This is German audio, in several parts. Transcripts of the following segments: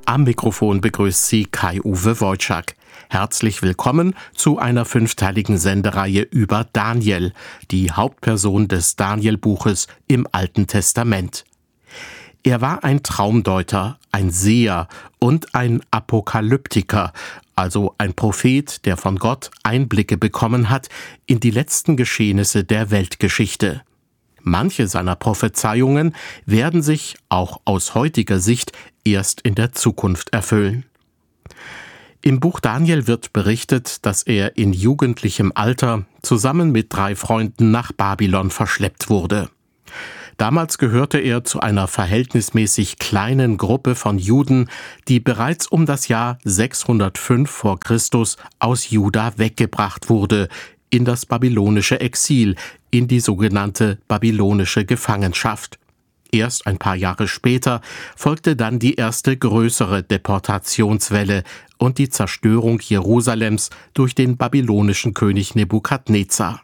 Am Mikrofon begrüßt Sie Kai-Uwe Wojczak. Herzlich willkommen zu einer 5-teiligen Sendereihe über Daniel, die Hauptperson des Daniel-Buches im Alten Testament. Er war ein Traumdeuter, ein Seher und ein Apokalyptiker, also ein Prophet, der von Gott Einblicke bekommen hat in die letzten Geschehnisse der Weltgeschichte. Manche seiner Prophezeiungen werden sich, auch aus heutiger Sicht, erst in der Zukunft erfüllen. Im Buch Daniel wird berichtet, dass er in jugendlichem Alter zusammen mit 3 Freunden nach Babylon verschleppt wurde. Damals gehörte er zu einer verhältnismäßig kleinen Gruppe von Juden, die bereits um das Jahr 605 vor Christus aus Juda weggebracht wurde, in das babylonische Exil, in die sogenannte babylonische Gefangenschaft. Erst ein paar Jahre später folgte dann die erste größere Deportationswelle und die Zerstörung Jerusalems durch den babylonischen König Nebukadnezar.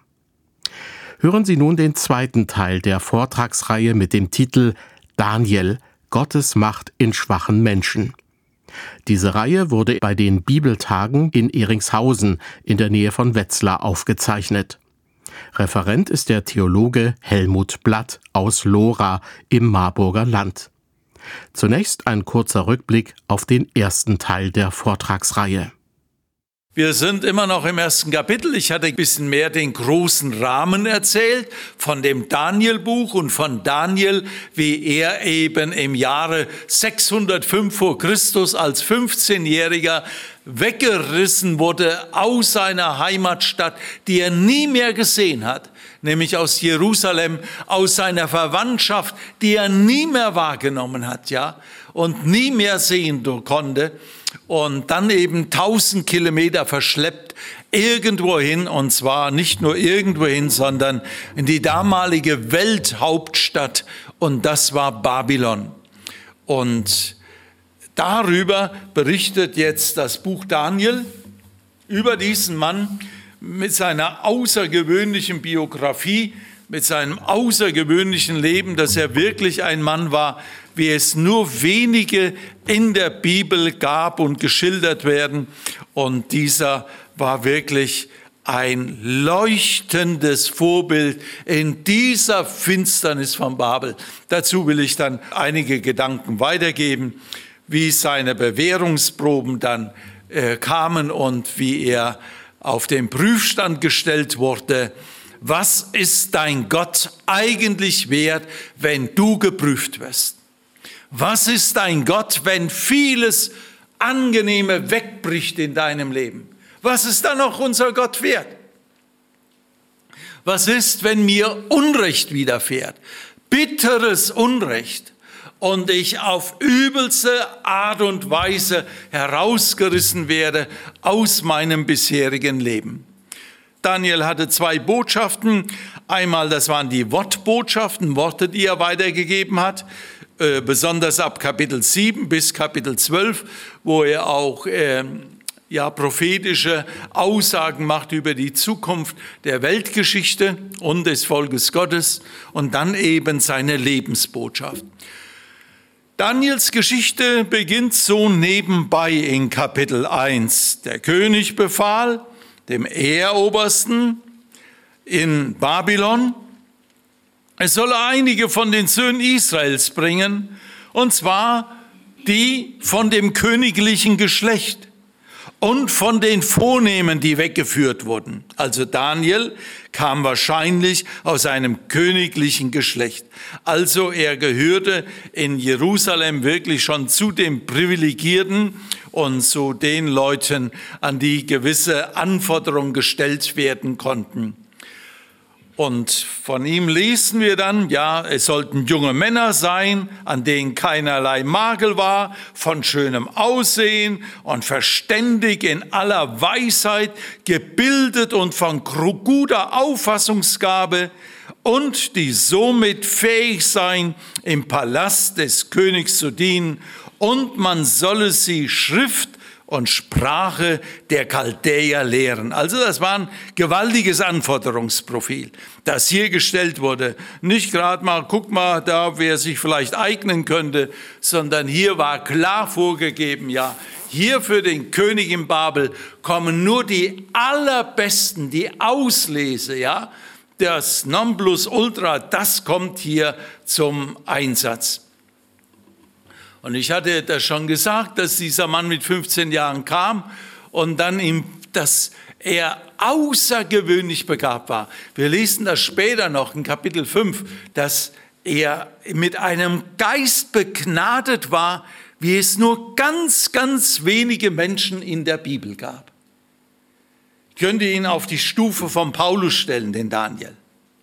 Hören Sie nun den zweiten Teil der Vortragsreihe mit dem Titel Daniel, Gottes Macht in schwachen Menschen. Diese Reihe wurde bei den Bibeltagen in Eringshausen in der Nähe von Wetzlar aufgezeichnet. Referent ist der Theologe Helmut Blatt aus Lohra im Marburger Land. Zunächst ein kurzer Rückblick auf den ersten Teil der Vortragsreihe. Wir sind immer noch im ersten Kapitel. Ich hatte ein bisschen mehr den großen Rahmen erzählt von dem Daniel-Buch und von Daniel, wie er eben im Jahre 605 vor Christus als 15-Jähriger weggerissen wurde aus seiner Heimatstadt, die er nie mehr gesehen hat, nämlich aus Jerusalem, aus seiner Verwandtschaft, die er nie mehr wahrgenommen hat, ja, und nie mehr sehen konnte. Und dann eben 1000 Kilometer verschleppt irgendwohin, und zwar nicht nur irgendwohin, sondern in die damalige Welthauptstadt, und das war Babylon. Und darüber berichtet jetzt das Buch Daniel, über diesen Mann mit seiner außergewöhnlichen Biografie, mit seinem außergewöhnlichen Leben, dass er wirklich ein Mann war, wie es nur wenige in der Bibel gab und geschildert werden. Und dieser war wirklich ein leuchtendes Vorbild in dieser Finsternis von Babel. Dazu will ich dann einige Gedanken weitergeben, wie seine Bewährungsproben dann kamen und wie er auf den Prüfstand gestellt wurde. Was ist dein Gott eigentlich wert, wenn du geprüft wirst? Was ist dein Gott, wenn vieles Angenehme wegbricht in deinem Leben? Was ist dann noch unser Gott wert? Was ist, wenn mir Unrecht widerfährt? Bitteres Unrecht. Und ich auf übelste Art und Weise herausgerissen werde aus meinem bisherigen Leben. Daniel hatte 2 Botschaften. Einmal, das waren die Wortbotschaften, Worte, die er weitergegeben hat, besonders ab Kapitel 7 bis Kapitel 12, wo er auch prophetische Aussagen macht über die Zukunft der Weltgeschichte und des Volkes Gottes, und dann eben seine Lebensbotschaft. Daniels Geschichte beginnt so nebenbei in Kapitel 1. Der König befahl dem Eherobersten in Babylon, es solle einige von den Söhnen Israels bringen, und zwar die von dem königlichen Geschlecht und von den Vornehmen, die weggeführt wurden. Also Daniel kam wahrscheinlich aus einem königlichen Geschlecht. Also er gehörte in Jerusalem wirklich schon zu den Privilegierten und zu den Leuten, an die gewisse Anforderungen gestellt werden konnten. Und von ihm lesen wir dann, ja, es sollten junge Männer sein, an denen keinerlei Makel war, von schönem Aussehen und verständig in aller Weisheit, gebildet und von guter Auffassungsgabe, und die somit fähig sein, im Palast des Königs zu dienen, und man solle sie Schrift und Sprache der Chaldäer lehren. Also das war ein gewaltiges Anforderungsprofil, das hier gestellt wurde. Nicht gerade mal, guck mal da, wer sich vielleicht eignen könnte, sondern hier war klar vorgegeben, ja, hier für den König in Babel kommen nur die allerbesten, die Auslese, ja, das Nonplusultra, das kommt hier zum Einsatz. Und ich hatte das schon gesagt, dass dieser Mann mit 15 Jahren kam und dann dass er außergewöhnlich begabt war. Wir lesen das später noch in Kapitel 5, dass er mit einem Geist begnadet war, wie es nur ganz, ganz wenige Menschen in der Bibel gab. Ich könnte ihn auf die Stufe von Paulus stellen, den Daniel.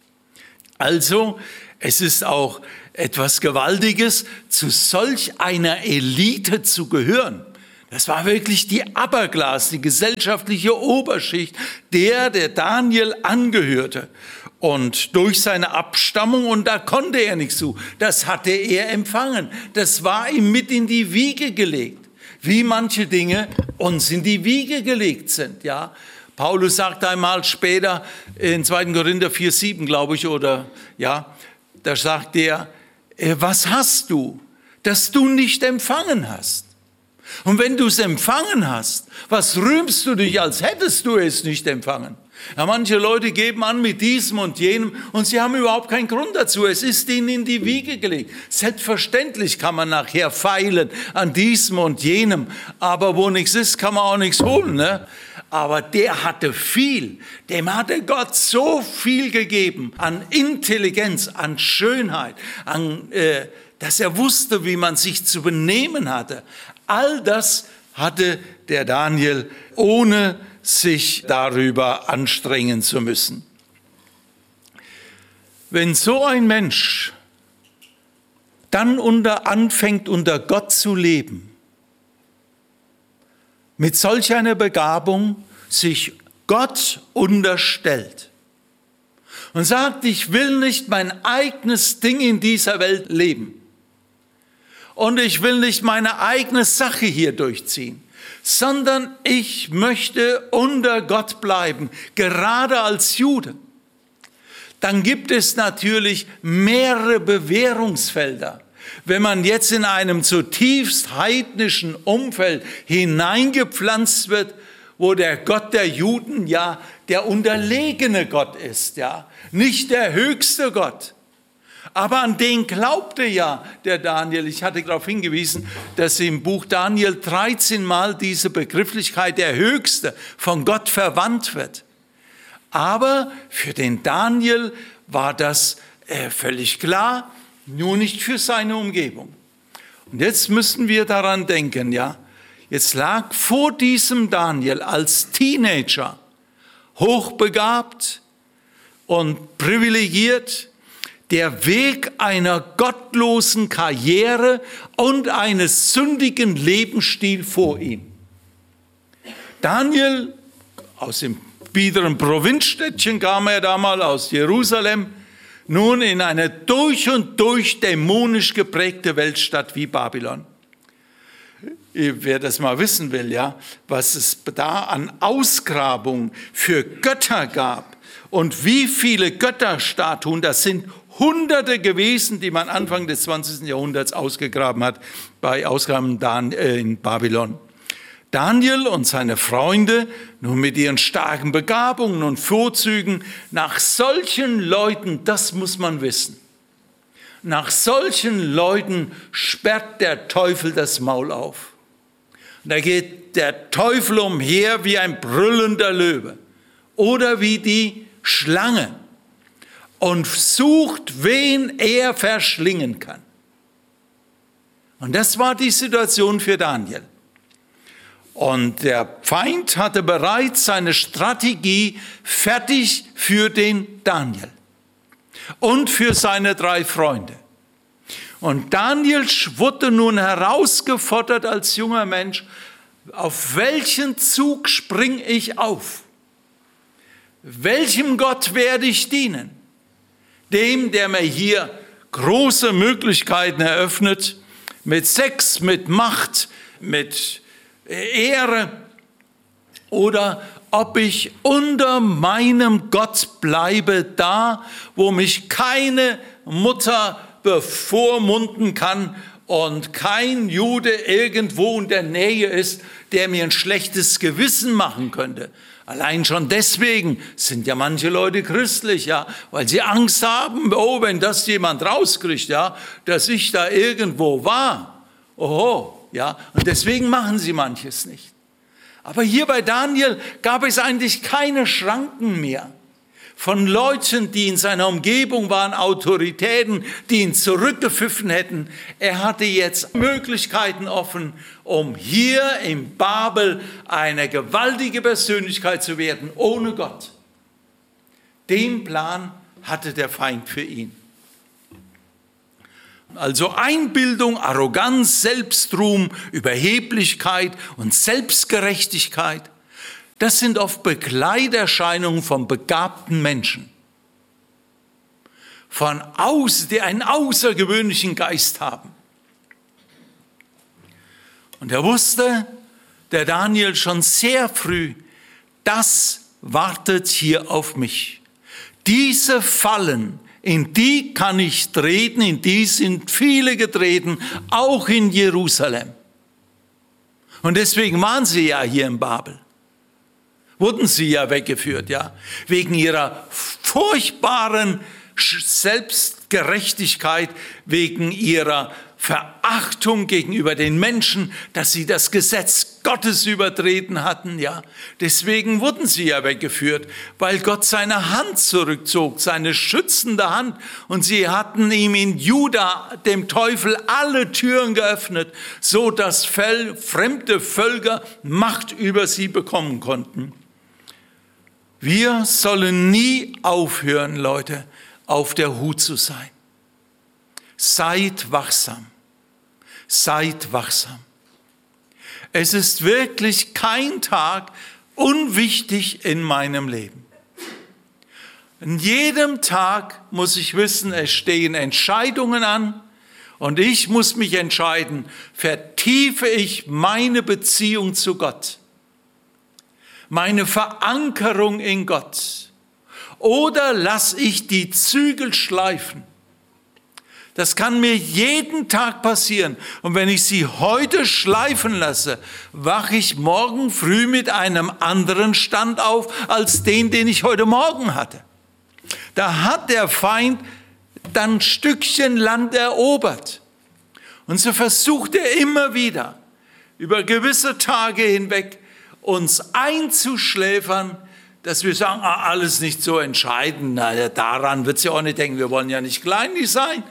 Also, es ist auch etwas Gewaltiges, zu solch einer Elite zu gehören. Das war wirklich die Upper Class, die gesellschaftliche Oberschicht, der Daniel angehörte. Und durch seine Abstammung, und da konnte er nichts zu, das hatte er empfangen. Das war ihm mit in die Wiege gelegt, wie manche Dinge uns in die Wiege gelegt sind, ja. Paulus sagt einmal später in 2. Korinther 4,7, glaube ich, oder ja, da sagt er, was hast du, das du nicht empfangen hast? Und wenn du es empfangen hast, was rühmst du dich, als hättest du es nicht empfangen? Ja, manche Leute geben an mit diesem und jenem und sie haben überhaupt keinen Grund dazu. Es ist ihnen in die Wiege gelegt. Selbstverständlich kann man nachher feilen an diesem und jenem, aber wo nichts ist, kann man auch nichts holen, ne? Aber der hatte viel, dem hatte Gott so viel gegeben an Intelligenz, an Schönheit, dass er wusste, wie man sich zu benehmen hatte. All das hatte der Daniel, ohne sich darüber anstrengen zu müssen. Wenn so ein Mensch dann anfängt, unter Gott zu leben, mit solch einer Begabung sich Gott unterstellt und sagt, ich will nicht mein eigenes Ding in dieser Welt leben und ich will nicht meine eigene Sache hier durchziehen, sondern ich möchte unter Gott bleiben, gerade als Jude. Dann gibt es natürlich mehrere Bewährungsfelder. Wenn man jetzt in einem zutiefst heidnischen Umfeld hineingepflanzt wird, wo der Gott der Juden ja der unterlegene Gott ist, ja, nicht der höchste Gott. Aber an den glaubte ja der Daniel. Ich hatte darauf hingewiesen, dass im Buch Daniel 13 Mal diese Begrifflichkeit der Höchste von Gott verwandt wird. Aber für den Daniel war das völlig klar, nur nicht für seine Umgebung. Und jetzt müssen wir daran denken, ja, jetzt lag vor diesem Daniel als Teenager, hochbegabt und privilegiert, der Weg einer gottlosen Karriere und eines sündigen Lebensstils vor ihm. Daniel, aus dem biederen Provinzstädtchen kam er damals, aus Jerusalem, nun in eine durch und durch dämonisch geprägte Weltstadt wie Babylon. Wer das mal wissen will, ja, was es da an Ausgrabungen für Götter gab und wie viele Götterstatuen, das sind Hunderte gewesen, die man Anfang des 20. Jahrhunderts ausgegraben hat, bei Ausgaben in Babylon. Daniel und seine Freunde, nun mit ihren starken Begabungen und Vorzügen, nach solchen Leuten, das muss man wissen, nach solchen Leuten sperrt der Teufel das Maul auf. Und da geht der Teufel umher wie ein brüllender Löwe oder wie die Schlange und sucht, wen er verschlingen kann. Und das war die Situation für Daniel. Und der Feind hatte bereits seine Strategie fertig für den Daniel und für seine 3 Freunde. Und Daniel wurde nun herausgefordert als junger Mensch, auf welchen Zug springe ich auf? Welchem Gott werde ich dienen? Dem, der mir hier große Möglichkeiten eröffnet, mit Sex, mit Macht, mit Ehre oder ob ich unter meinem Gott bleibe, da, wo mich keine Mutter bevormunden kann und kein Jude irgendwo in der Nähe ist, der mir ein schlechtes Gewissen machen könnte. Allein schon deswegen sind ja manche Leute christlich, ja, weil sie Angst haben, oh, wenn das jemand rauskriegt, ja, dass ich da irgendwo war. Oho, ja, und deswegen machen sie manches nicht. Aber hier bei Daniel gab es eigentlich keine Schranken mehr von Leuten, die in seiner Umgebung waren, Autoritäten, die ihn zurückgepfiffen hätten. Er hatte jetzt Möglichkeiten offen, um hier in Babel eine gewaltige Persönlichkeit zu werden, ohne Gott. Den Plan hatte der Feind für ihn. Also Einbildung, Arroganz, Selbstruhm, Überheblichkeit und Selbstgerechtigkeit, das sind oft Begleiterscheinungen von begabten Menschen, die einen außergewöhnlichen Geist haben. Und er wusste, der Daniel, schon sehr früh, das wartet hier auf mich. Diese Fallen, in die kann ich treten, in die sind viele getreten, auch in Jerusalem. Und deswegen waren sie ja hier in Babel. Wurden sie ja weggeführt, ja, wegen ihrer furchtbaren Selbstgerechtigkeit, wegen ihrer Verachtung gegenüber den Menschen, dass sie das Gesetz Gottes übertreten hatten, ja. Deswegen wurden sie ja weggeführt, weil Gott seine Hand zurückzog, seine schützende Hand. Und sie hatten ihm in Juda, dem Teufel, alle Türen geöffnet, so dass fremde Völker Macht über sie bekommen konnten. Wir sollen nie aufhören, Leute, auf der Hut zu sein. Seid wachsam. Seid wachsam. Es ist wirklich kein Tag unwichtig in meinem Leben. In jedem Tag muss ich wissen, es stehen Entscheidungen an und ich muss mich entscheiden, vertiefe ich meine Beziehung zu Gott, meine Verankerung in Gott, oder lasse ich die Zügel schleifen? Das kann mir jeden Tag passieren. Und wenn ich sie heute schleifen lasse, wache ich morgen früh mit einem anderen Stand auf, als den ich heute Morgen hatte. Da hat der Feind dann ein Stückchen Land erobert. Und so versucht er immer wieder, über gewisse Tage hinweg, uns einzuschläfern, dass wir sagen, alles nicht so entscheidend, daran wird es ja auch nicht denken, wir wollen ja nicht kleinlich sein.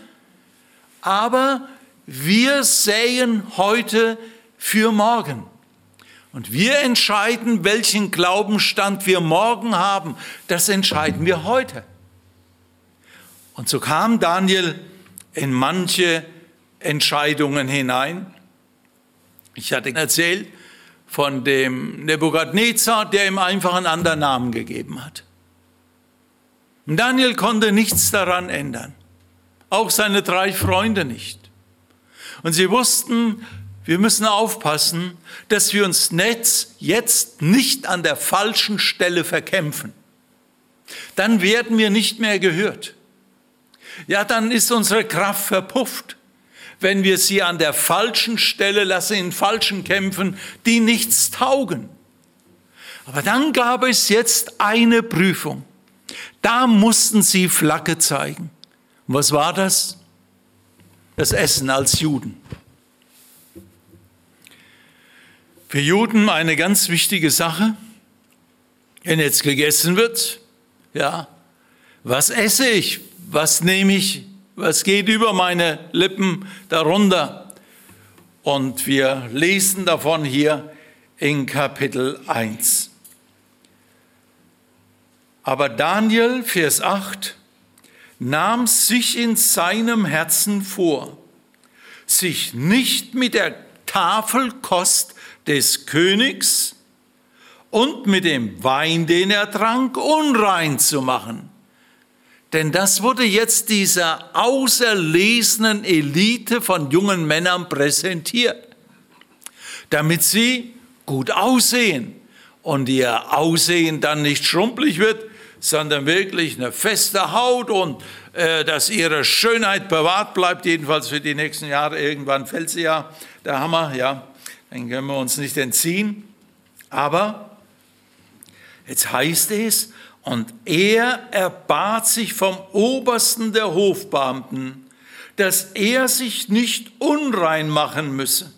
Aber wir säen heute für morgen. Und wir entscheiden, welchen Glaubensstand wir morgen haben. Das entscheiden wir heute. Und so kam Daniel in manche Entscheidungen hinein. Ich hatte erzählt von dem Nebukadnezar, der ihm einfach einen anderen Namen gegeben hat. Und Daniel konnte nichts daran ändern. Auch seine 3 Freunde nicht. Und sie wussten, wir müssen aufpassen, dass wir uns jetzt nicht an der falschen Stelle verkämpfen. Dann werden wir nicht mehr gehört. Ja, dann ist unsere Kraft verpufft, wenn wir sie an der falschen Stelle lassen, in falschen Kämpfen, die nichts taugen. Aber dann gab es jetzt eine Prüfung. Da mussten sie Flagge zeigen. Und was war das? Das Essen als Juden. Für Juden eine ganz wichtige Sache. Wenn jetzt gegessen wird, ja, was esse ich? Was nehme ich? Was geht über meine Lippen darunter? Und wir lesen davon hier in Kapitel 1. Aber Daniel, Vers 8, nahm sich in seinem Herzen vor, sich nicht mit der Tafelkost des Königs und mit dem Wein, den er trank, unrein zu machen. Denn das wurde jetzt dieser auserlesenen Elite von jungen Männern präsentiert, damit sie gut aussehen und ihr Aussehen dann nicht schrumpelig wird, sondern wirklich eine feste Haut und dass ihre Schönheit bewahrt bleibt, jedenfalls für die nächsten Jahre. Irgendwann fällt sie ja, der Hammer, ja, dann können wir uns nicht entziehen. Aber jetzt heißt es, und er erbat sich vom Obersten der Hofbeamten, dass er sich nicht unrein machen müsse.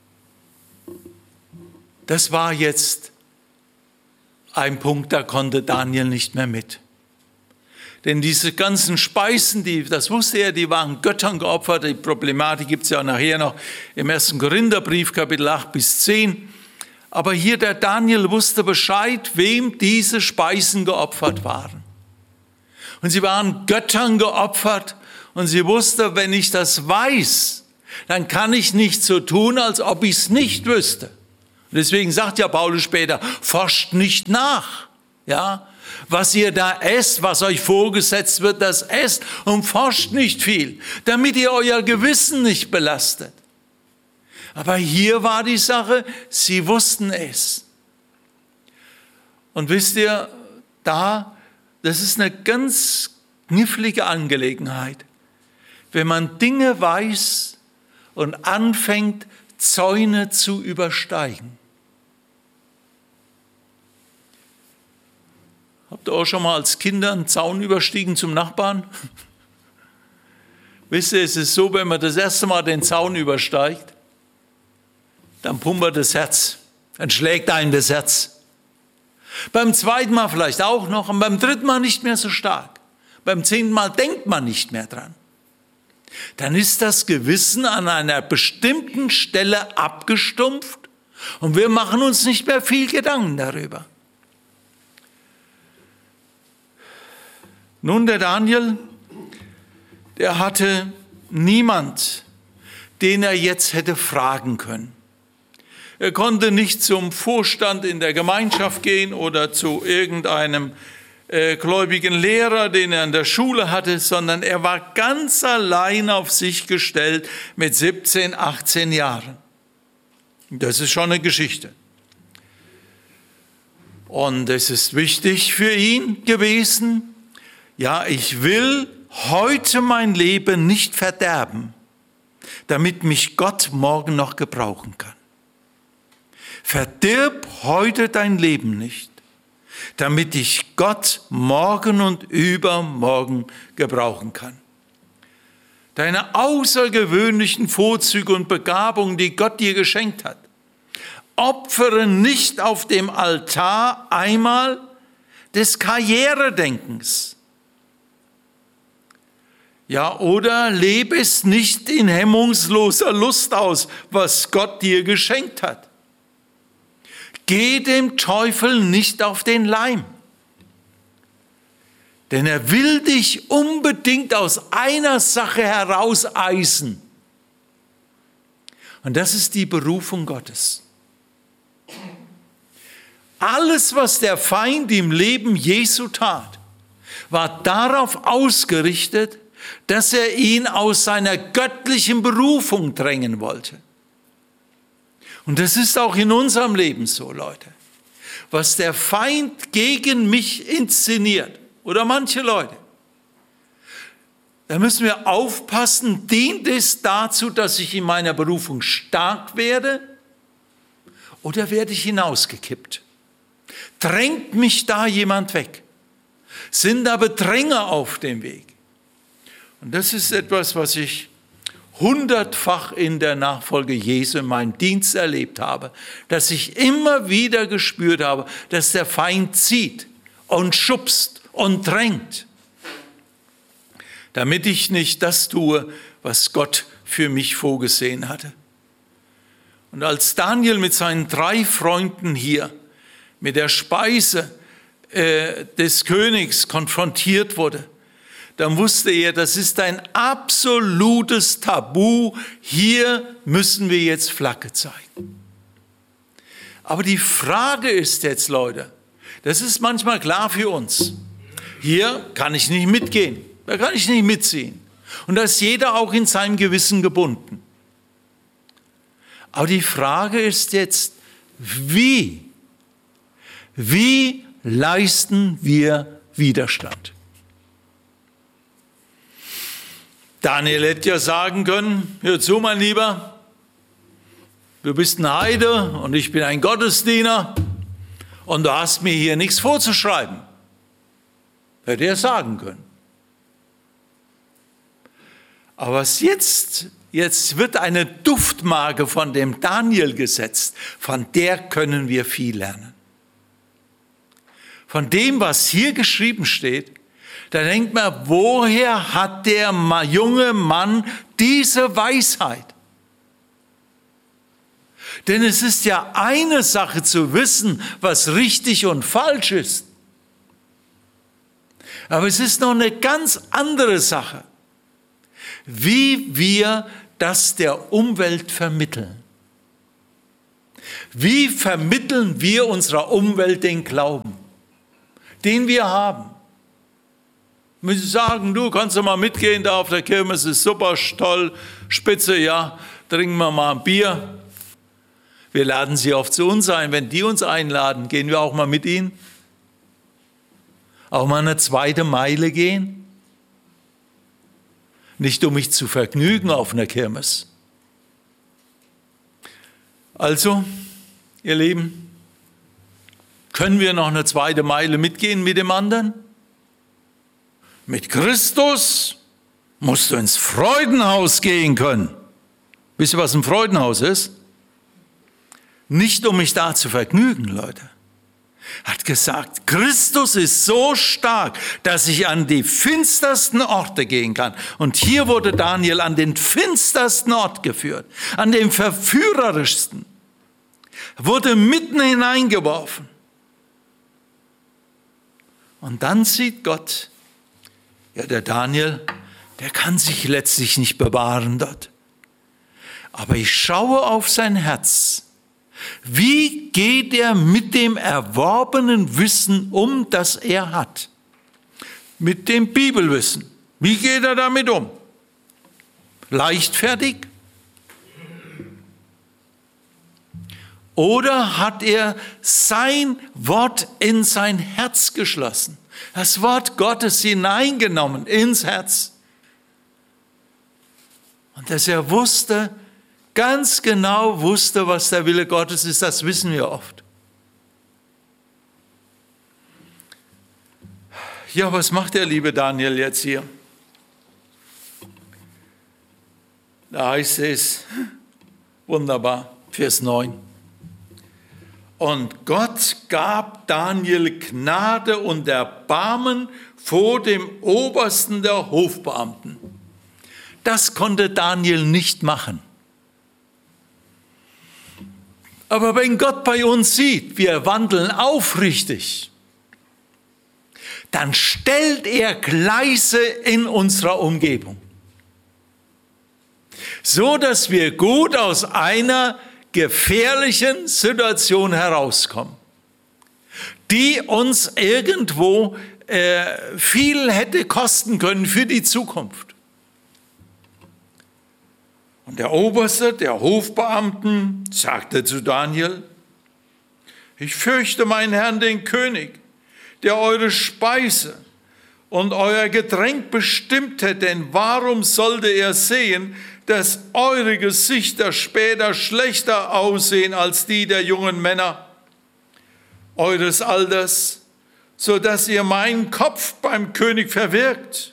Das war jetzt ein Punkt, da konnte Daniel nicht mehr mit. Denn diese ganzen Speisen, das wusste er, die waren Göttern geopfert. Die Problematik gibt es ja nachher noch im 1. Korintherbrief, Kapitel 8 bis 10. Aber hier der Daniel wusste Bescheid, wem diese Speisen geopfert waren. Und sie waren Göttern geopfert. Und sie wusste, wenn ich das weiß, dann kann ich nicht so tun, als ob ich es nicht wüsste. Und deswegen sagt ja Paulus später, forscht nicht nach. Ja? Was ihr da esst, was euch vorgesetzt wird, das esst und forscht nicht viel, damit ihr euer Gewissen nicht belastet. Aber hier war die Sache, sie wussten es. Und wisst ihr, das ist eine ganz knifflige Angelegenheit. Wenn man Dinge weiß und anfängt, Zäune zu übersteigen. Habt ihr auch schon mal als Kinder einen Zaun überstiegen zum Nachbarn? Wisst ihr, es ist so, wenn man das erste Mal den Zaun übersteigt, dann pumpert das Herz, dann schlägt einem das Herz. Beim zweiten Mal vielleicht auch noch und beim dritten Mal nicht mehr so stark. Beim 10. Mal denkt man nicht mehr dran. Dann ist das Gewissen an einer bestimmten Stelle abgestumpft und wir machen uns nicht mehr viel Gedanken darüber. Nun, der Daniel, der hatte niemand, den er jetzt hätte fragen können. Er konnte nicht zum Vorstand in der Gemeinschaft gehen oder zu irgendeinem gläubigen Lehrer, den er in der Schule hatte, sondern er war ganz allein auf sich gestellt mit 17, 18 Jahren. Das ist schon eine Geschichte. Und es ist wichtig für ihn gewesen, ja, ich will heute mein Leben nicht verderben, damit mich Gott morgen noch gebrauchen kann. Verdirb heute dein Leben nicht, damit ich Gott morgen und übermorgen gebrauchen kann. Deine außergewöhnlichen Vorzüge und Begabungen, die Gott dir geschenkt hat, opfere nicht auf dem Altar einmal des Karrieredenkens. Ja, oder lebe es nicht in hemmungsloser Lust aus, was Gott dir geschenkt hat. Geh dem Teufel nicht auf den Leim. Denn er will dich unbedingt aus einer Sache herauseisen. Und das ist die Berufung Gottes. Alles, was der Feind im Leben Jesu tat, war darauf ausgerichtet, dass er ihn aus seiner göttlichen Berufung drängen wollte. Und das ist auch in unserem Leben so, Leute. Was der Feind gegen mich inszeniert, oder manche Leute, da müssen wir aufpassen, dient es dazu, dass ich in meiner Berufung stark werde, oder werde ich hinausgekippt? Drängt mich da jemand weg? Sind da Bedränger auf dem Weg? Und das ist etwas, was ich 100-fach in der Nachfolge Jesu in meinem Dienst erlebt habe, dass ich immer wieder gespürt habe, dass der Feind zieht und schubst und drängt, damit ich nicht das tue, was Gott für mich vorgesehen hatte. Und als Daniel mit seinen 3 Freunden hier mit der Speise des Königs konfrontiert wurde, dann wusste er, das ist ein absolutes Tabu, hier müssen wir jetzt Flagge zeigen. Aber die Frage ist jetzt, Leute, das ist manchmal klar für uns, hier kann ich nicht mitgehen, da kann ich nicht mitziehen. Und da ist jeder auch in seinem Gewissen gebunden. Aber die Frage ist jetzt, Wie leisten wir Widerstand? Daniel hätte ja sagen können, hör zu, mein Lieber, du bist ein Heide und ich bin ein Gottesdiener und du hast mir hier nichts vorzuschreiben. Hätte er sagen können. Aber was jetzt wird eine Duftmarke von dem Daniel gesetzt, von der können wir viel lernen. Von dem, was hier geschrieben steht, da denkt man, woher hat der junge Mann diese Weisheit? Denn es ist ja eine Sache zu wissen, was richtig und falsch ist. Aber es ist noch eine ganz andere Sache, wie wir das der Umwelt vermitteln. Wie vermitteln wir unserer Umwelt den Glauben, den wir haben? Müssen Sie sagen, du kannst doch mal mitgehen, da auf der Kirmes ist super, toll, spitze, ja, trinken wir mal ein Bier. Wir laden sie oft zu uns ein. Wenn die uns einladen, gehen wir auch mal mit ihnen. Auch mal eine zweite Meile gehen. Nicht um mich zu vergnügen auf einer Kirmes. Also, ihr Lieben, können wir noch eine zweite Meile mitgehen mit dem anderen? Mit Christus musst du ins Freudenhaus gehen können. Wisst ihr, was ein Freudenhaus ist? Nicht, um mich da zu vergnügen, Leute. Er hat gesagt, Christus ist so stark, dass ich an die finstersten Orte gehen kann. Und hier wurde Daniel an den finstersten Ort geführt, an den verführerischsten. Er wurde mitten hineingeworfen. Und dann sieht Gott, ja, der Daniel, der kann sich letztlich nicht bewahren dort. Aber ich schaue auf sein Herz. Wie geht er mit dem erworbenen Wissen um, das er hat? Mit dem Bibelwissen. Wie geht er damit um? Leichtfertig? Oder hat er sein Wort in sein Herz geschlossen? Das Wort Gottes hineingenommen ins Herz. Und dass er wusste, ganz genau wusste, was der Wille Gottes ist, das wissen wir oft. Ja, was macht der liebe Daniel jetzt hier? Da heißt es, wunderbar, Vers 9. Und Gott gab Daniel Gnade und Erbarmen vor dem Obersten der Hofbeamten. Das konnte Daniel nicht machen. Aber wenn Gott bei uns sieht, wir wandeln aufrichtig, dann stellt er Gleise in unserer Umgebung, so dass wir gut aus einer gefährlichen Situation herauskommen, die uns irgendwo viel hätte kosten können für die Zukunft. Und der Oberste der Hofbeamten sagte zu Daniel, ich fürchte meinen Herrn, den König, der eure Speise und euer Getränk bestimmt hat, denn warum sollte er sehen, dass eure Gesichter später schlechter aussehen als die der jungen Männer eures Alters, so dass ihr meinen Kopf beim König verwirkt?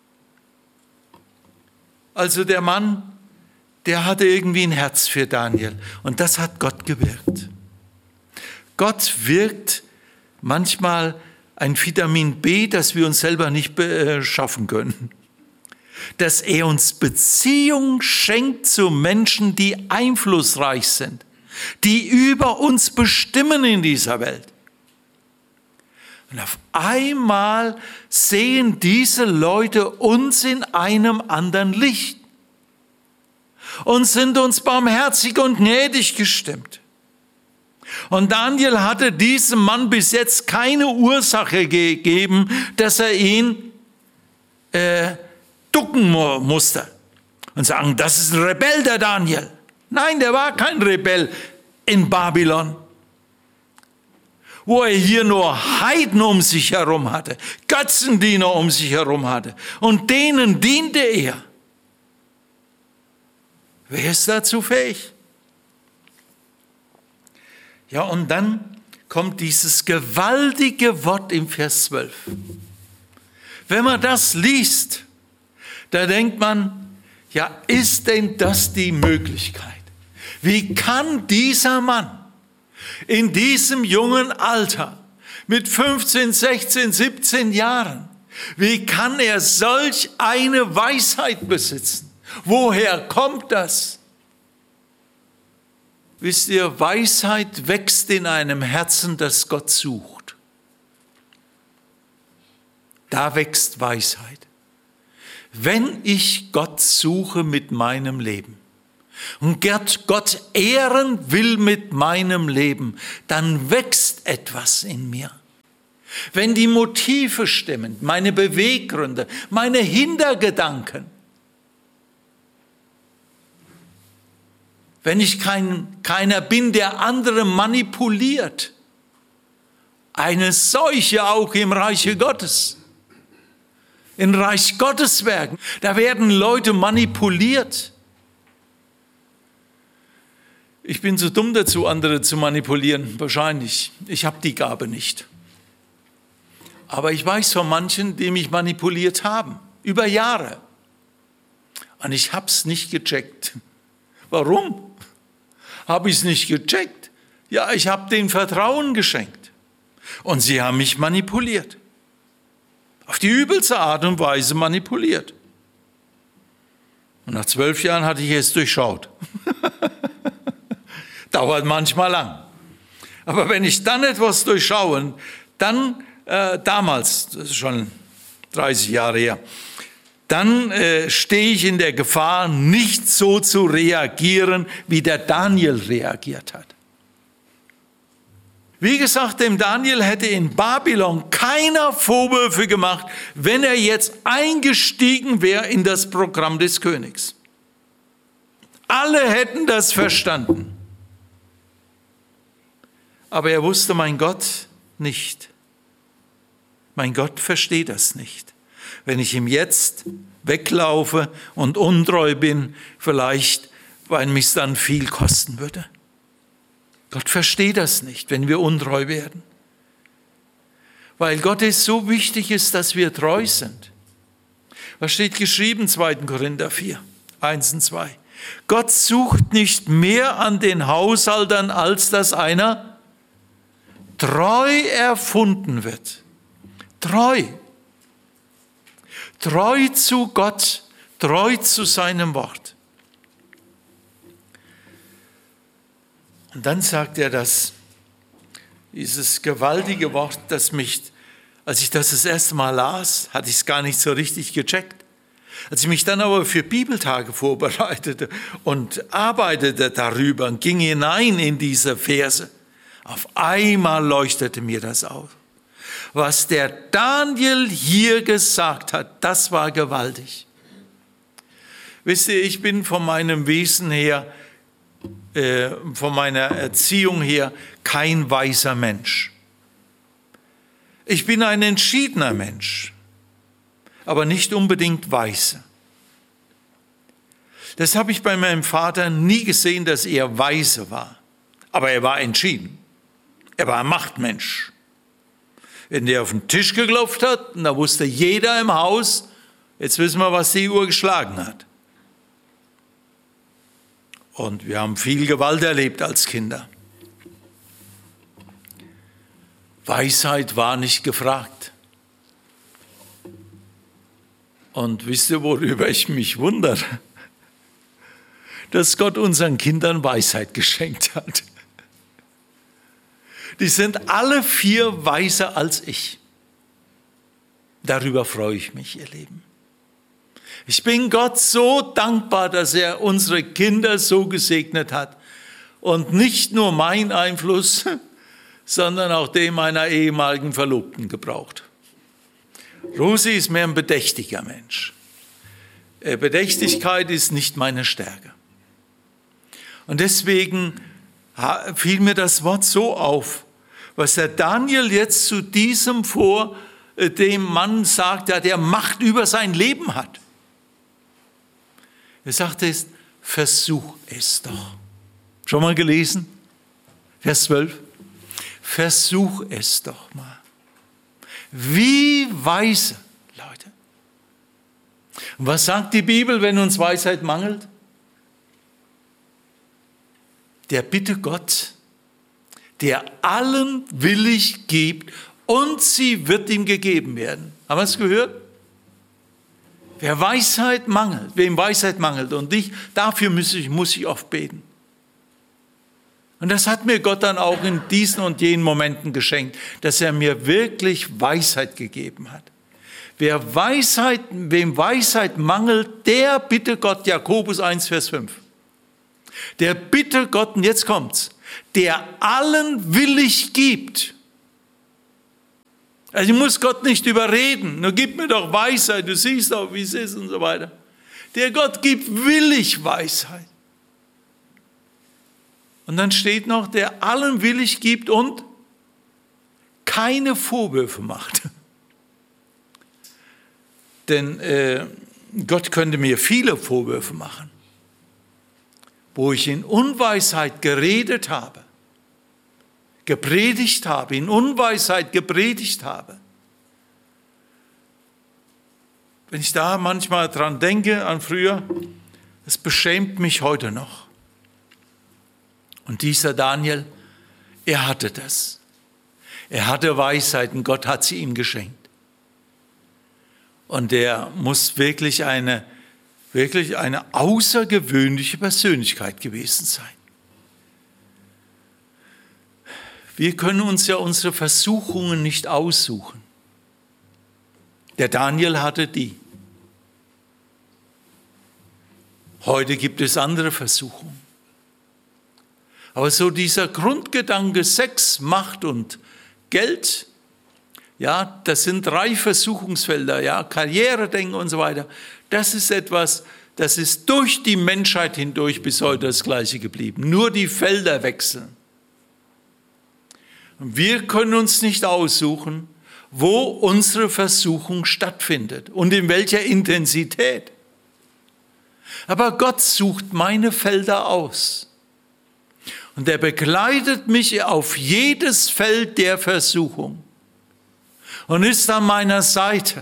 Also der Mann, der hatte irgendwie ein Herz für Daniel und das hat Gott gewirkt. Gott wirkt manchmal ein Vitamin B, das wir uns selber nicht schaffen können. Dass er uns Beziehungen schenkt zu Menschen, die einflussreich sind, die über uns bestimmen in dieser Welt. Und auf einmal sehen diese Leute uns in einem anderen Licht und sind uns barmherzig und gnädig gestimmt. Und Daniel hatte diesem Mann bis jetzt keine Ursache gegeben, dass er ihn ducken musste und sagen, das ist ein Rebell, der Daniel. Nein, der war kein Rebell in Babylon. wo er hier nur Heiden um sich herum hatte, Götzendiener um sich herum hatte. Und denen diente er. Wer ist dazu fähig? Ja, und dann kommt dieses gewaltige Wort im Vers 12. Wenn man das liest, da denkt man, ja, ist denn das die Möglichkeit? Wie kann dieser Mann in diesem jungen Alter mit 15, 16, 17 Jahren, wie kann er solch eine Weisheit besitzen? Woher kommt das? Wisst ihr, Weisheit wächst in einem Herzen, das Gott sucht. Da wächst Weisheit. Wenn ich Gott suche mit meinem Leben und Gott ehren will mit meinem Leben, dann wächst etwas in mir. Wenn die Motive stimmen, meine Beweggründe, meine Hintergedanken, wenn ich keiner bin, der andere manipuliert, eine Seuche auch im Reiche Gottes. Im Reich Gottes Werken, da werden Leute manipuliert. Ich bin zu dumm dazu, andere zu manipulieren, wahrscheinlich. Ich habe die Gabe nicht. Aber ich weiß von manchen, die mich manipuliert haben, über Jahre. Und ich habe es nicht gecheckt. Warum? Habe ich es nicht gecheckt? Ja, ich habe denen Vertrauen geschenkt. Und sie haben mich manipuliert. Auf die übelste Art und Weise manipuliert. Und nach 12 Jahren hatte ich es durchschaut. Dauert manchmal lang. Aber wenn ich dann etwas durchschaue, dann damals, das ist schon 30 Jahre her, dann stehe ich in der Gefahr, nicht so zu reagieren, wie der Daniel reagiert hat. Wie gesagt, dem Daniel hätte in Babylon keiner Vorwürfe gemacht, wenn er jetzt eingestiegen wäre in das Programm des Königs. Alle hätten das verstanden. Aber er wusste, mein Gott nicht. Mein Gott versteht das nicht. Wenn ich ihm jetzt weglaufe und untreu bin, vielleicht, weil mich dann viel kosten würde. Gott versteht das nicht, wenn wir untreu werden. Weil Gott es so wichtig ist, dass wir treu sind. Was steht geschrieben, 2. Korinther 4, 1 und 2? Gott sucht nicht mehr an den Haushaltern, als dass einer treu erfunden wird. Treu. Treu zu Gott, treu zu seinem Wort. Und dann sagt er dieses gewaltige Wort, das mich, als ich das erste Mal las, hatte ich es gar nicht so richtig gecheckt. Als ich mich dann aber für Bibeltage vorbereitete und arbeitete darüber und ging hinein in diese Verse, auf einmal leuchtete mir das auf. Was der Daniel hier gesagt hat, das war gewaltig. Wisst ihr, ich bin von meinem Wesen her, von meiner Erziehung her, kein weiser Mensch. Ich bin ein entschiedener Mensch, aber nicht unbedingt weise. Das habe ich bei meinem Vater nie gesehen, dass er weise war. Aber er war entschieden. Er war ein Machtmensch. Wenn der auf den Tisch geklopft hat, und da wusste jeder im Haus, jetzt wissen wir, was die Uhr geschlagen hat. Und wir haben viel Gewalt erlebt als Kinder. Weisheit war nicht gefragt. Und wisst ihr, worüber ich mich wundere? Dass Gott unseren Kindern Weisheit geschenkt hat. Die sind alle 4 weiser als ich. Darüber freue ich mich, ihr Lieben. Ich bin Gott so dankbar, dass er unsere Kinder so gesegnet hat. Und nicht nur mein Einfluss, sondern auch den meiner ehemaligen Verlobten gebraucht. Rosi ist mehr ein bedächtiger Mensch. Bedächtigkeit ist nicht meine Stärke. Und deswegen fiel mir das Wort so auf, was der Daniel jetzt zu dem Mann sagt, der Macht über sein Leben hat. Er sagt es, versuch es doch. Schon mal gelesen? Vers 12. Versuch es doch mal. Wie weise, Leute. Und was sagt die Bibel, wenn uns Weisheit mangelt? Der bitte Gott, der allen willig gibt, und sie wird ihm gegeben werden. Haben wir es gehört? Wem Weisheit mangelt und dafür muss ich oft beten. Und das hat mir Gott dann auch in diesen und jenen Momenten geschenkt, dass er mir wirklich Weisheit gegeben hat. Wem Weisheit mangelt, der bitte Gott, Jakobus 1, Vers 5. Der bitte Gott, und jetzt kommt's, der allen willig gibt. Also ich muss Gott nicht überreden, nur gib mir doch Weisheit, du siehst doch, wie es ist und so weiter. Der Gott gibt willig Weisheit. Und dann steht noch, der allen willig gibt und keine Vorwürfe macht. Denn Gott könnte mir viele Vorwürfe machen, wo ich in Unweisheit geredet habe, gepredigt habe, in Unweisheit gepredigt habe. Wenn ich da manchmal dran denke, an früher, es beschämt mich heute noch. Und dieser Daniel, er hatte das. Er hatte Weisheit und Gott hat sie ihm geschenkt. Und er muss wirklich eine außergewöhnliche Persönlichkeit gewesen sein. Wir können uns ja unsere Versuchungen nicht aussuchen. Der Daniel hatte die. Heute gibt es andere Versuchungen. Aber so dieser Grundgedanke Sex, Macht und Geld, ja, das sind 3 Versuchungsfelder, ja, Karrieredenken und so weiter. Das ist etwas, das ist durch die Menschheit hindurch bis heute das Gleiche geblieben. Nur die Felder wechseln. Und wir können uns nicht aussuchen, wo unsere Versuchung stattfindet und in welcher Intensität. Aber Gott sucht meine Felder aus. Und er begleitet mich auf jedes Feld der Versuchung und ist an meiner Seite.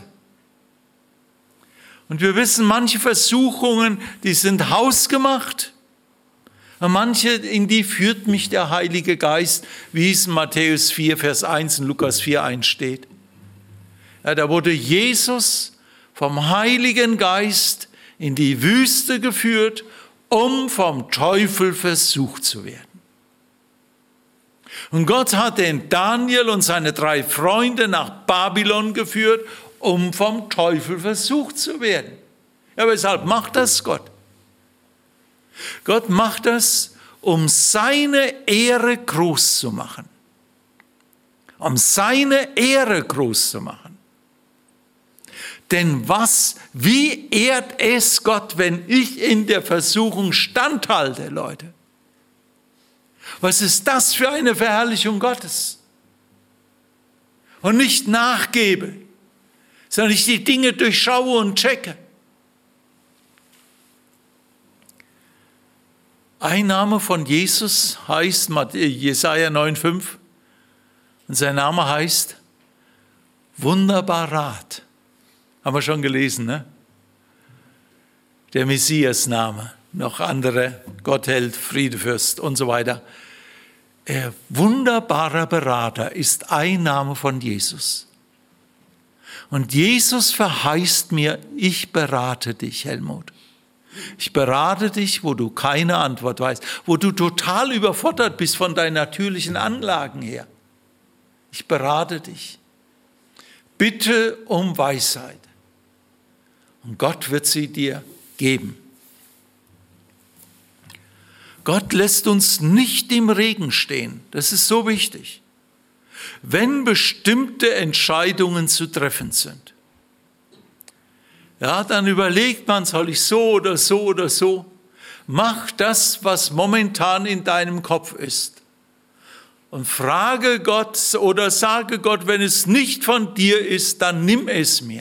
Und wir wissen, manche Versuchungen, die sind hausgemacht. Und manche, in die führt mich der Heilige Geist, wie es in Matthäus 4, Vers 1 und Lukas 4, 1 steht. Ja, da wurde Jesus vom Heiligen Geist in die Wüste geführt, um vom Teufel versucht zu werden. Und Gott hat den Daniel und seine 3 Freunde nach Babylon geführt, um vom Teufel versucht zu werden. Ja, weshalb macht das Gott? Gott macht das, um seine Ehre groß zu machen. Um seine Ehre groß zu machen. Denn wie ehrt es Gott, wenn ich in der Versuchung standhalte, Leute? Was ist das für eine Verherrlichung Gottes? Und nicht nachgebe, sondern ich die Dinge durchschaue und checke. Ein Name von Jesus heißt Jesaja 9,5 und sein Name heißt Wunderbar Rat. Haben wir schon gelesen, ne? Der Messias-Name, noch andere, Gottheld, Friedefürst und so weiter. Wunderbarer Berater ist ein Name von Jesus. Und Jesus verheißt mir, ich berate dich, Helmut. Ich berate dich, wo du keine Antwort weißt, wo du total überfordert bist von deinen natürlichen Anlagen her. Ich berate dich. Bitte um Weisheit. Und Gott wird sie dir geben. Gott lässt uns nicht im Regen stehen. Das ist so wichtig. Wenn bestimmte Entscheidungen zu treffen sind. Ja, dann überlegt man, soll ich so oder so oder so. Mach das, was momentan in deinem Kopf ist. und frage Gott oder sage Gott, wenn es nicht von dir ist, dann nimm es mir.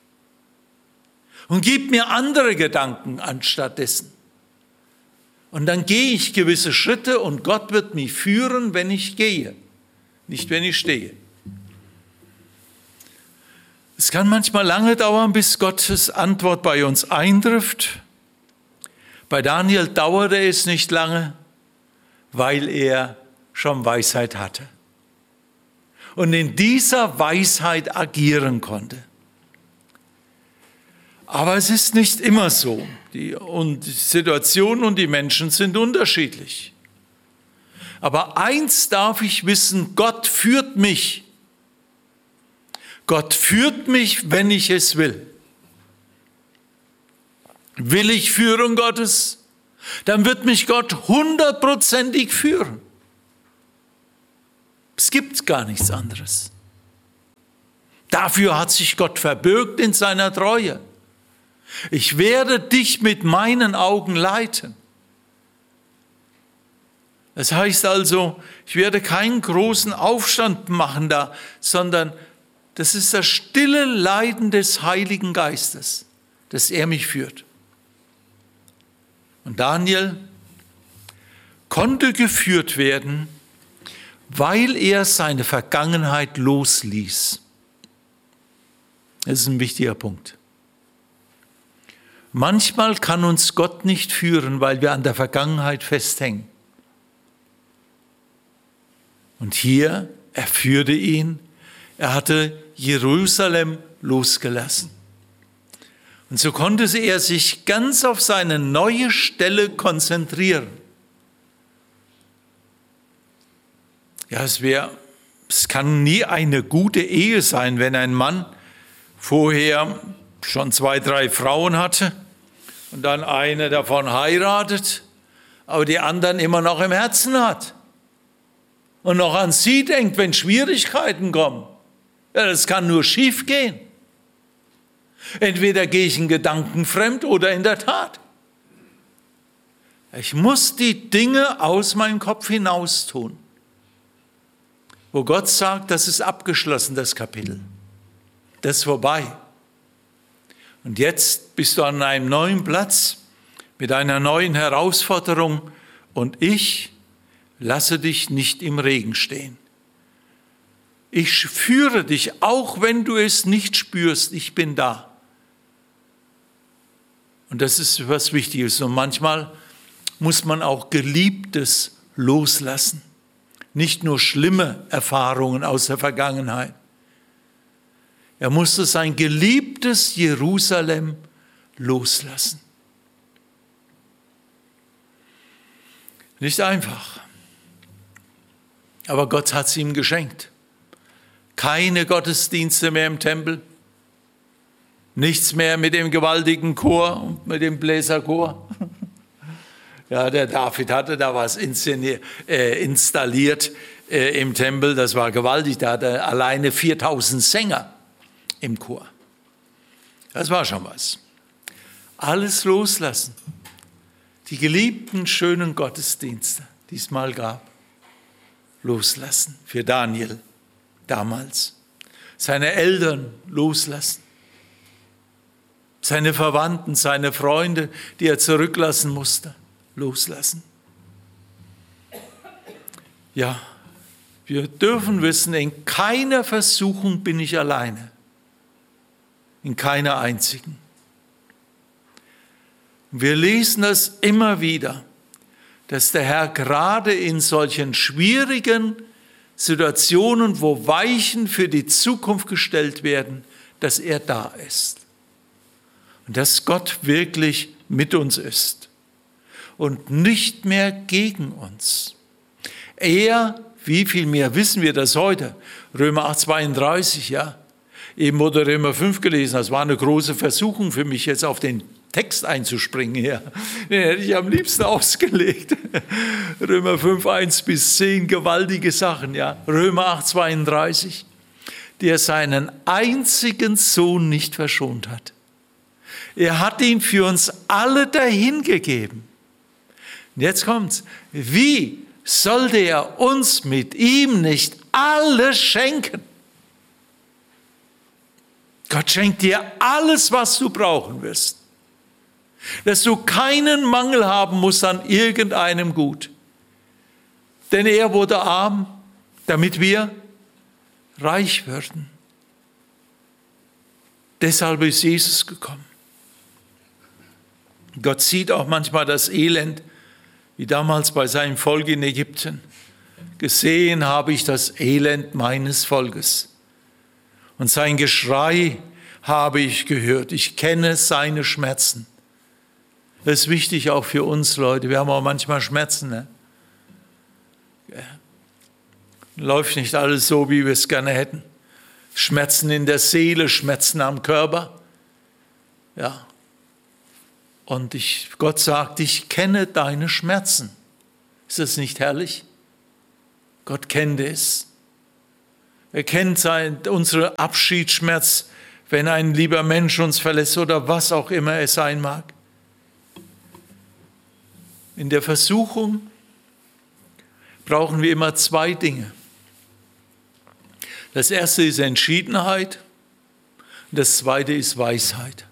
Und gib mir andere Gedanken anstattdessen. Und dann gehe ich gewisse Schritte und Gott wird mich führen, wenn ich gehe, nicht wenn ich stehe. Es kann manchmal lange dauern, bis Gottes Antwort bei uns eintrifft. Bei Daniel dauerte es nicht lange, weil er schon Weisheit hatte und in dieser Weisheit agieren konnte. Aber es ist nicht immer so. Die Situation und die Menschen sind unterschiedlich. Aber eins darf ich wissen, Gott führt mich. Gott führt mich, wenn ich es will. Will ich Führung Gottes, dann wird mich Gott 100%ig führen. Es gibt gar nichts anderes. Dafür hat sich Gott verbürgt in seiner Treue. Ich werde dich mit meinen Augen leiten. Das heißt also, ich werde keinen großen Aufstand machen da, sondern das ist das stille Leiden des Heiligen Geistes, dass er mich führt. Und Daniel konnte geführt werden, weil er seine Vergangenheit losließ. Das ist ein wichtiger Punkt. Manchmal kann uns Gott nicht führen, weil wir an der Vergangenheit festhängen. Und hier, er führte ihn, er hatte Jerusalem losgelassen. Und so konnte er sich ganz auf seine neue Stelle konzentrieren. Ja, es kann nie eine gute Ehe sein, wenn ein Mann vorher schon 2, 3 Frauen hatte und dann eine davon heiratet, aber die anderen immer noch im Herzen hat und noch an sie denkt, wenn Schwierigkeiten kommen. Ja, das kann nur schief gehen. Entweder gehe ich in Gedanken fremd oder in der Tat. Ich muss die Dinge aus meinem Kopf hinaus tun. Wo Gott sagt, das ist abgeschlossen, das Kapitel. Das ist vorbei. Und jetzt bist du an einem neuen Platz mit einer neuen Herausforderung und ich lasse dich nicht im Regen stehen. Ich führe dich, auch wenn du es nicht spürst, ich bin da. Und das ist was Wichtiges. Und manchmal muss man auch Geliebtes loslassen. Nicht nur schlimme Erfahrungen aus der Vergangenheit. Er musste sein geliebtes Jerusalem loslassen. Nicht einfach. Aber Gott hat es ihm geschenkt. Keine Gottesdienste mehr im Tempel. Nichts mehr mit dem gewaltigen Chor und mit dem Bläserchor. Ja, der David hatte da was installiert im Tempel. Das war gewaltig. Da hatte er alleine 4000 Sänger im Chor. Das war schon was. Alles loslassen. Die geliebten, schönen Gottesdienste, die es mal gab, loslassen. Für Daniel damals. Seine Eltern loslassen. Seine Verwandten, seine Freunde, die er zurücklassen musste, loslassen. Ja, wir dürfen wissen, in keiner Versuchung bin ich alleine. In keiner einzigen. Wir lesen das immer wieder, dass der Herr gerade in solchen schwierigen Situationen, wo Weichen für die Zukunft gestellt werden, dass er da ist. Und dass Gott wirklich mit uns ist und nicht mehr gegen uns. Er, wie viel mehr wissen wir das heute? Römer 8, 32, ja. Eben wurde Römer 5 gelesen, das war eine große Versuchung für mich, jetzt auf den Text einzuspringen. Ja. Den hätte ich am liebsten ausgelegt. Römer 5, 1 bis 10, gewaltige Sachen. Ja. Römer 8, 32, der seinen einzigen Sohn nicht verschont hat. Er hat ihn für uns alle dahingegeben. Und jetzt kommt's. Wie sollte er uns mit ihm nicht alles schenken? Gott schenkt dir alles, was du brauchen wirst. Dass du keinen Mangel haben musst an irgendeinem Gut. Denn er wurde arm, damit wir reich würden. Deshalb ist Jesus gekommen. Gott sieht auch manchmal das Elend, wie damals bei seinem Volk in Ägypten. Gesehen habe ich das Elend meines Volkes. Und sein Geschrei habe ich gehört. Ich kenne seine Schmerzen. Das ist wichtig auch für uns, Leute. Wir haben auch manchmal Schmerzen. Ne? Läuft nicht alles so, wie wir es gerne hätten. Schmerzen in der Seele, Schmerzen am Körper. Ja. Und Gott sagt, ich kenne deine Schmerzen. Ist das nicht herrlich? Gott kennt es. Er kennt unsere Abschiedsschmerz, wenn ein lieber Mensch uns verlässt oder was auch immer es sein mag. In der Versuchung brauchen wir immer zwei Dinge. Das erste ist Entschiedenheit und das zweite ist Weisheit.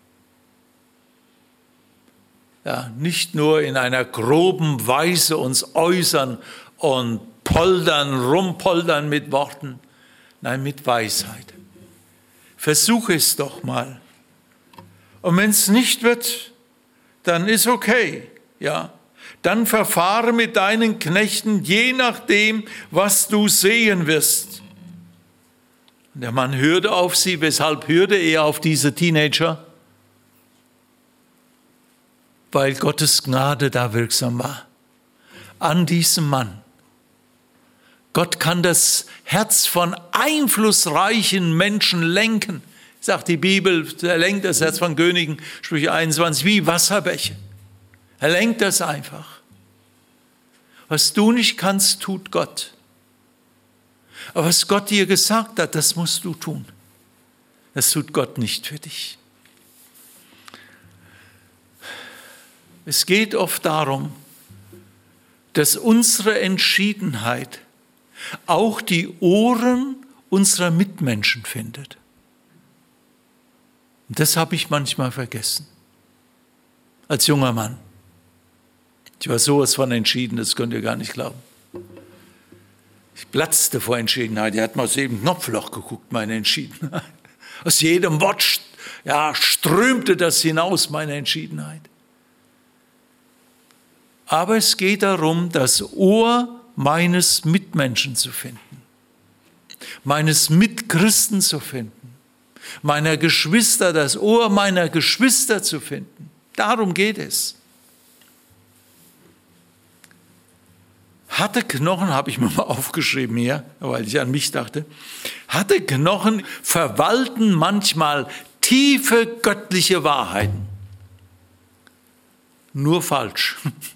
Ja, nicht nur in einer groben Weise uns äußern und rumpoltern mit Worten, nein, mit Weisheit. Versuche es doch mal. Und wenn es nicht wird, dann ist okay, ja. Dann verfahre mit deinen Knechten, je nachdem, was du sehen wirst. Und der Mann hörte auf sie. Weshalb hörte er auf diese Teenager? Weil Gottes Gnade da wirksam war. An diesem Mann. Gott kann das Herz von einflussreichen Menschen lenken. Sagt die Bibel, er lenkt das Herz von Königen, Sprüche 21, wie Wasserbäche. Er lenkt das einfach. Was du nicht kannst, tut Gott. Aber was Gott dir gesagt hat, das musst du tun. Das tut Gott nicht für dich. Es geht oft darum, dass unsere Entschiedenheit auch die Ohren unserer Mitmenschen findet. Und das habe ich manchmal vergessen. Als junger Mann. Ich war sowas von entschieden, das könnt ihr gar nicht glauben. Ich platzte vor Entschiedenheit. Er hat mal aus jedem Knopfloch geguckt, meine Entschiedenheit. Aus jedem Wort strömte das hinaus, meine Entschiedenheit. Aber es geht darum, das Ohr meines Mitmenschen zu finden, meines Mitchristen zu finden, meiner Geschwister, das Ohr meiner Geschwister zu finden. Darum geht es. Harte Knochen, habe ich mir mal aufgeschrieben hier, weil ich an mich dachte, harte Knochen verwalten manchmal tiefe göttliche Wahrheiten. Nur falsch.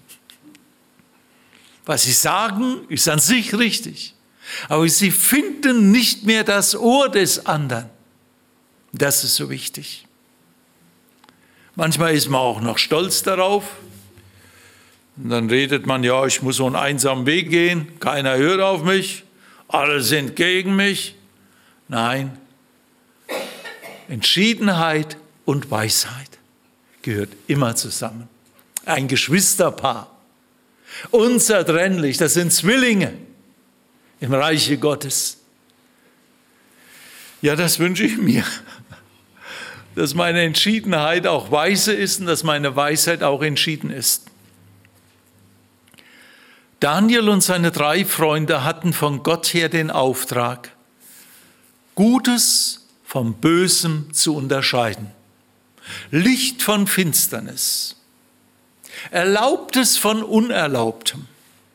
Was sie sagen, ist an sich richtig. Aber sie finden nicht mehr das Ohr des anderen. Das ist so wichtig. Manchmal ist man auch noch stolz darauf. Und dann redet man, ja, ich muss so einen einsamen Weg gehen. Keiner hört auf mich. Alle sind gegen mich. Nein. Entschiedenheit und Weisheit gehört immer zusammen. Ein Geschwisterpaar. Unzertrennlich, das sind Zwillinge im Reiche Gottes. Ja, das wünsche ich mir, dass meine Entschiedenheit auch weise ist und dass meine Weisheit auch entschieden ist. Daniel und seine 3 Freunde hatten von Gott her den Auftrag, Gutes vom Bösen zu unterscheiden, Licht von Finsternis, Erlaubtes von Unerlaubtem.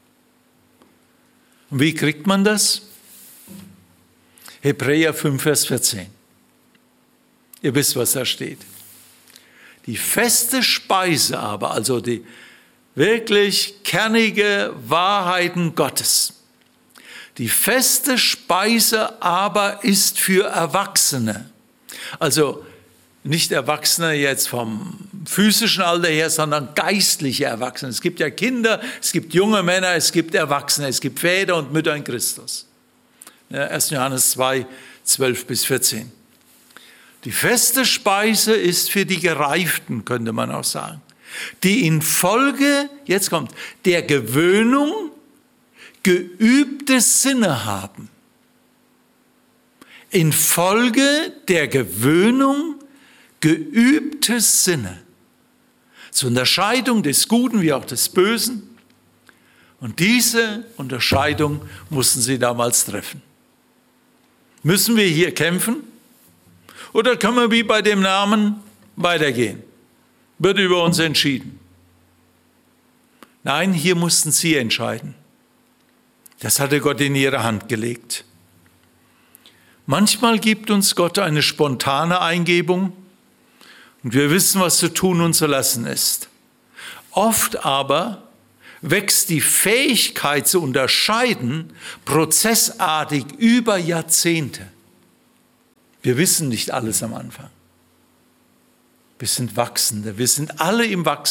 Und wie kriegt man das? Hebräer 5, Vers 14. Ihr wisst, was da steht. Die feste Speise aber, also die wirklich kernige Wahrheiten Gottes. Die feste Speise aber ist für Erwachsene. Also nicht Erwachsene jetzt vom physischen Alter her, sondern geistliche Erwachsene. Es gibt ja Kinder, es gibt junge Männer, es gibt Erwachsene, es gibt Väter und Mütter in Christus. Ja, 1. Johannes 2, 12 bis 14. Die feste Speise ist für die Gereiften, könnte man auch sagen, die infolge, jetzt kommt, der Gewöhnung geübte Sinne haben. Infolge der Gewöhnung geübte Sinne. Zur Unterscheidung des Guten wie auch des Bösen. Und diese Unterscheidung mussten sie damals treffen. Müssen wir hier kämpfen? Oder können wir wie bei dem Namen weitergehen? Wird über uns entschieden? Nein, hier mussten sie entscheiden. Das hatte Gott in ihre Hand gelegt. Manchmal gibt uns Gott eine spontane Eingebung und wir wissen, was zu tun und zu lassen ist. Oft aber wächst die Fähigkeit zu unterscheiden prozessartig über Jahrzehnte. Wir wissen nicht alles am Anfang. Wir sind Wachsende, wir sind alle im Wachstum.